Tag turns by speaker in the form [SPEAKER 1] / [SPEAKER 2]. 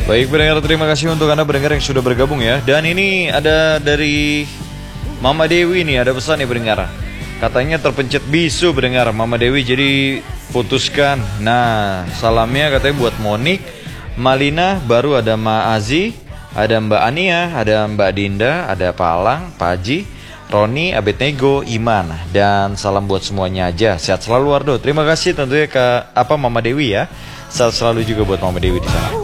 [SPEAKER 1] Baik pendengar, terima kasih untuk Anda pendengar yang sudah bergabung ya. Dan ini ada dari Mama Dewi nih, ada pesan nih pendengar. Katanya terpencet bisu pendengar Mama Dewi, jadi putuskan. Nah, salamnya katanya buat Monik, Malina, baru ada Ma Azi, ada Mbak Ania, ada Mbak Dinda, ada Palang, Paji, Roni, Abednego, Iman. Dan salam buat semuanya aja. Sehat selalu Wardo. Terima kasih tentunya ke Mama Dewi ya. Sehat selalu juga buat Mama Dewi di sana.